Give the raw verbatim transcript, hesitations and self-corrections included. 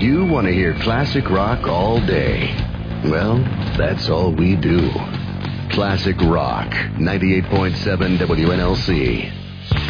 You want to hear classic rock all day. Well, that's all we do. Classic Rock, ninety-eight point seven W N L C.